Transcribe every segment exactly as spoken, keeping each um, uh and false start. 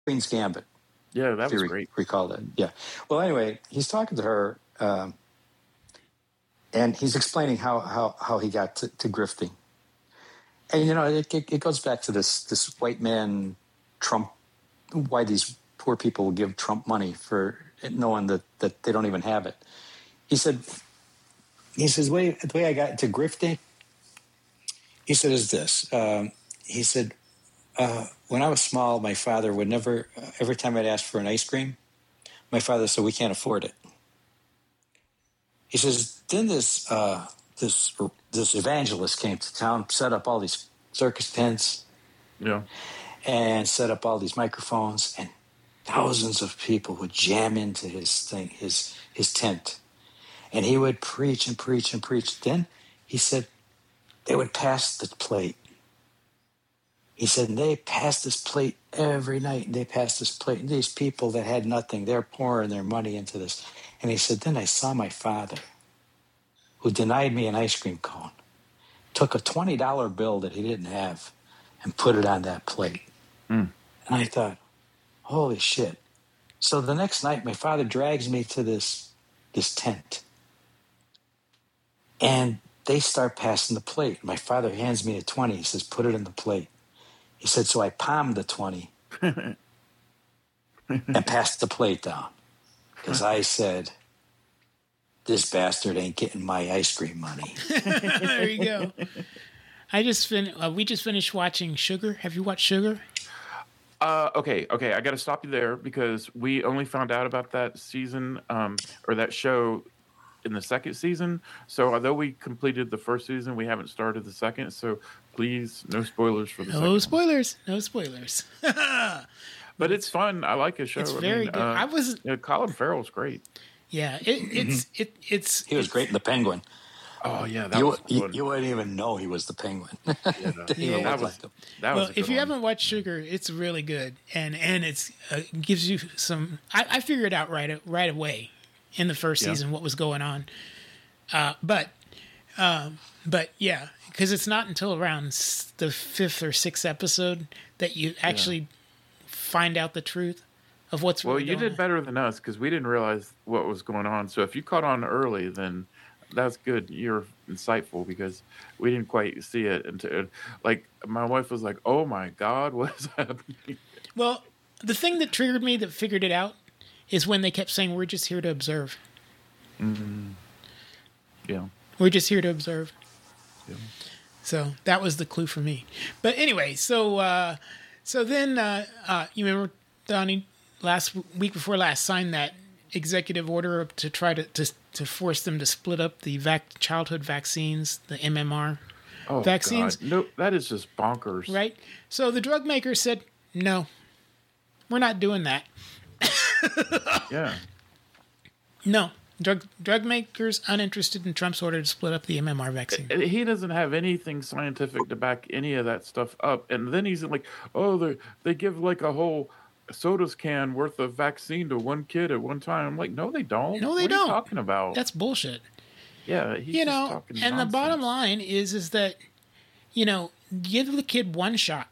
Queen's Gambit. Yeah, that was re- great. Recall that. Yeah. Well, anyway, he's talking to her, um, and he's explaining how how how he got to, to grifting. And you know, it, it, it goes back to this this white man Trump. Why these poor people will give Trump money for knowing that that they don't even have it. He said. He says, the way, the way I got into grifting, he said, is this. Um, he said, uh, when I was small, my father would never, uh, every time I'd ask for an ice cream, my father said, we can't afford it. He says, then this, uh, this, this evangelist came to town, set up all these circus tents, yeah, and set up all these microphones, and thousands of people would jam into his thing, his his tent. And he would preach and preach and preach. Then he said they would pass the plate. He said, and they passed this plate every night. And they passed this plate. And these people that had nothing, they're pouring their money into this. And he said, then I saw my father, who denied me an ice cream cone, took a twenty dollar bill that he didn't have and put it on that plate. Mm. And I thought, holy shit. So the next night, my father drags me to this this tent. And they start passing the plate. My father hands me a twenty. He says, put it in the plate. He said, so I palmed the twenty and passed the plate down. Because I said, this bastard ain't getting my ice cream money. There you go. I just fin- uh, we just finished watching Sugar. Have you watched Sugar? Uh, okay, okay. I got to stop you there because we only found out about that season um, or that show in the second season. So although we completed the first season, we haven't started the second. So please, no spoilers for the no second. No spoilers. No spoilers. But it's fun. I like his show. It's I very mean, good. Uh, I was. You know, Colin Farrell's great. Yeah, it, it's it it's. He was it's, great in The Penguin. Oh yeah, that you, was you, fun. you wouldn't even know he was the Penguin. Yeah, Yeah. that was like him. that well, was. A good if you one. haven't watched Sugar, it's really good, and and it's uh, gives you some. I, I figured out right right away in the first Yeah. season what was going on, uh, but um, but yeah, because it's not until around s- the fifth or sixth episode that you actually find out the truth of what's Well, really you going did on. better than us because we didn't realize what was going on. So if you caught on early, then that's good. You're insightful because we didn't quite see it until, like, my wife was like, "Oh my God, what is happening?" Well, the thing that triggered me that figured it out is when they kept saying, "We're just here to observe. Mm-hmm. Yeah. We're just here to observe." Yeah. So that was the clue for me. But anyway, so uh, so then uh, uh, you remember Donnie last week before last signed that executive order to try to to, to force them to split up the vac- childhood vaccines, the M M R Oh vaccines, God. No, that is just bonkers. right? So the drug maker said, "No, we're not doing that." Yeah. No. Drug drug makers uninterested in Trump's order to split up the M M R vaccine. He doesn't have anything scientific to back any of that stuff up. And then he's like, "Oh, they they give like a whole soda's can worth of vaccine to one kid at one time." I'm like, "No, they don't. No, they what don't. Are you talking about?" That's bullshit. Yeah, he's You just know, talking and the nonsense. bottom line is is that, you know, give the kid one shot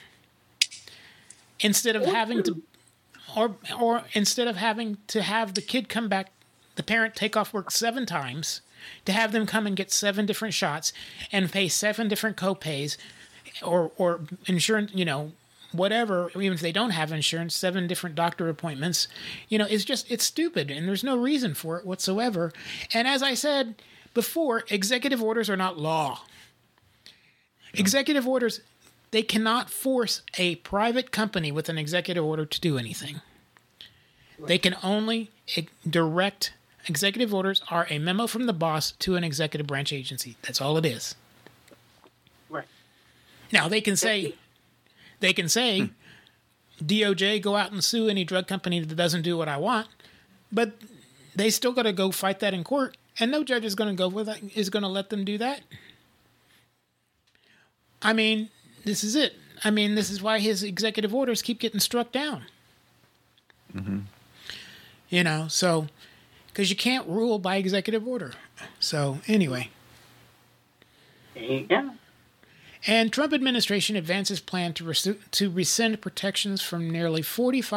instead of having to, or or instead of having to have the kid come back, the parent take off work seven times to have them come and get seven different shots and pay seven different co-pays or or insurance, you know, whatever, even if they don't have insurance, seven different doctor appointments, you know, it's just, it's stupid and there's no reason for it whatsoever. And as I said before, executive orders are not law. Yeah. Executive orders, they cannot force a private company with an executive order to do anything. Right. They can only direct. Executive orders are a memo from the boss to an executive branch agency. That's all it is. Right. Now they can say, they can say, hmm. D O J, go out and sue any drug company that doesn't do what I want, but they still got to go fight that in court, and no judge is going to go with that, is going to let them do that. I mean, this is it. I mean, this is why his executive orders keep getting struck down. Mm-hmm. You know, so. Because you can't rule by executive order. So, anyway. There you go. And Trump administration advances plan to, res- to rescind protections from nearly forty-five